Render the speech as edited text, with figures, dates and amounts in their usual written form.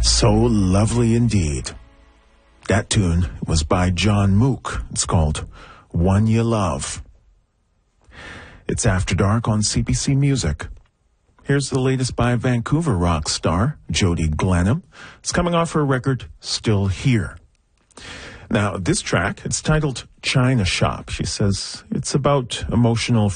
So lovely indeed. That tune was by John Mook. It's called One You Love. It's After Dark on CBC Music. Here's the latest by Vancouver rock star Jody Glenham. It's coming off her record, Still Here. Now, this track, it's titled China Shop. She says it's about emotional